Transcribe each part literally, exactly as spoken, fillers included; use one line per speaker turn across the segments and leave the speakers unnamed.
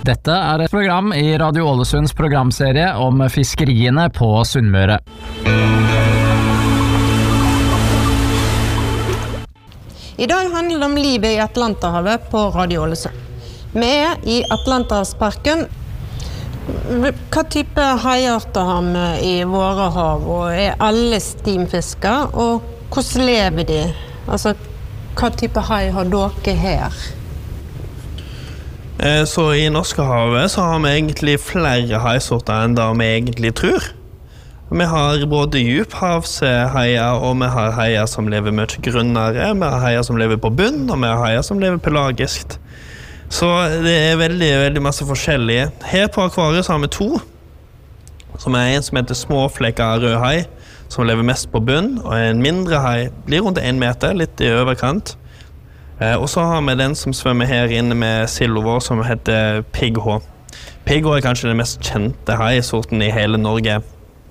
Dette er et program i Radio Ålesunds programserie om fiskeriene på Sunnmøre.
I dag handler det om livet i Atlanterhavet på Radio Ålesund. Vi er i Atlanterhavsparken. Hva type haiarter har vi i våre hav, og er alle stimfisker, og hvordan lever de? Altså, hva type hai har dere her?
Så i Norskehavet så har vi egentlig flere haisorter enn det vi egentlig tror. Vi har både djuphavshaier, og vi har haier som lever mye grunnere, vi har haier som lever på bunn, og vi har haier som lever pelagisk. Så det er veldig, veldig masse forskjellige. Her på akvariet så har vi to, som er en som heter småflekket rød hai, som lever mest på bunn, og en mindre hai blir rundt en meter, litt i overkant. Og så har vi den som svømmer her inne med silda vår, som heter pigghå. Pigghå er kanskje den mest kjente haisorten i hele Norge,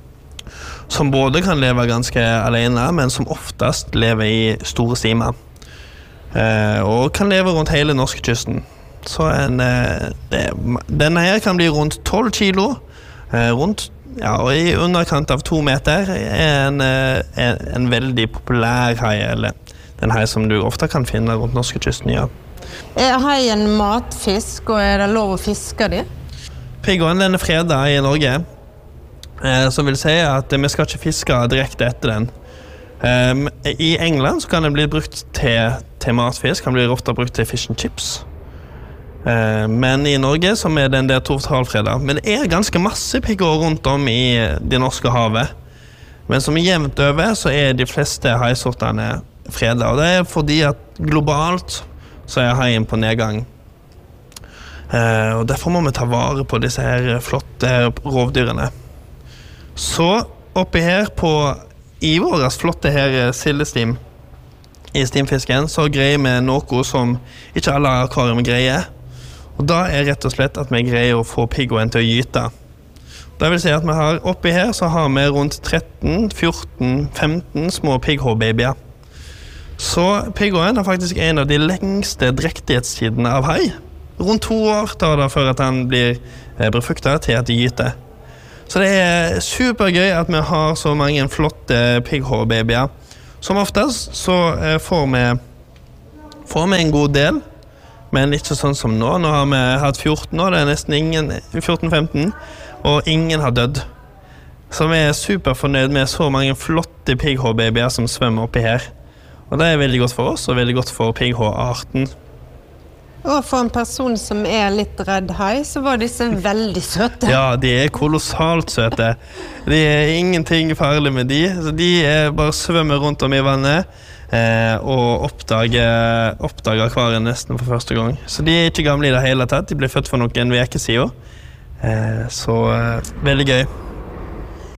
som både kan leve ganske alene, men som oftest lever i store stimer. Eh, og kan leve rundt hele norskekysten. Så en, eh, det, denne her kan bli rundt tolv kilo, eh, rundt, ja, og i underkant av to meter, er en, eh, en, en veldig populær hai, eller den hai som du ofte kan finne rundt norskekysten, ja.
Er hai en matfisk, og er det lov å fiske de?
Pigghåen, den er fredet i Norge, som vil si at vi skal ikke fiske direkte etter den. Um, I England så kan den bli brukt til, til matfisk, kan bli ofte brukt til fish and chips. Uh, men i Norge som er den der totalfredet. Men det er ganske masse pigghår rundt om i det norske havet. Men som er jevnt over så er de fleste haisortene fredet. Og det er fordi at globalt så er haien på nedgang. Uh, og derfor må vi ta vare på disse her flotte rovdyrene. Så oppi her på i våres flotte her sildestim i stimfisken så greier vi noe som ikke alle akvarium greier. Og da er rett og slett at vi greier å få pigghåen til å gyte. Det vil si at vi har oppi her så har vi rundt tretten, fjorten, femten små pigghåbabyer. Så pigghåen er faktisk en av de lengste drektighetstidene av hai. Rundt to år tar det før at han blir befruktet til at de gyter. Så det er supergøy at vi har så mange flotte pigghåbabyer. Som oftest så får vi, får vi en god del, men ikke sånn som nå. Nå har vi hatt fjorten år, det er nesten ingen, fjorten femten, og ingen har dødd. Så vi er superfornøyd med så mange flotte pigghåbabyer som svømmer oppi her. Og det er veldig godt for oss, og veldig godt for pigghåarten.
Og for en person som er litt redd hai, så var disse veldig søte.
Ja, de er kolossalt søte. Det er ingenting farlig med de. Så de er bare svømmer rundt om i vannet eh, og oppdager, oppdager akvariet nesten for første gang. Så de er ikke gamle i det hele tatt. De ble født for noen uker siden. Eh, så eh, veldig gøy.